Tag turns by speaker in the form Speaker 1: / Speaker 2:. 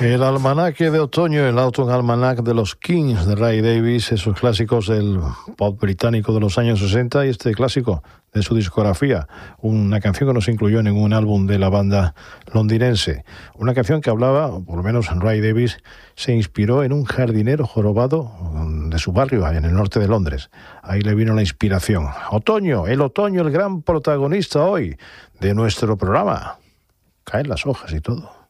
Speaker 1: El almanaque de otoño, el Autumn Almanac de los Kings de Ray Davies, esos clásicos del pop británico de los años 60 y este clásico de su discografía, una canción que no se incluyó en ningún álbum de la banda londinense, una canción que hablaba, por lo menos Ray Davies se inspiró en un jardinero jorobado de su barrio en el norte de Londres. Ahí le vino la inspiración. Otoño, el gran protagonista hoy de nuestro programa. Caen las hojas y todo.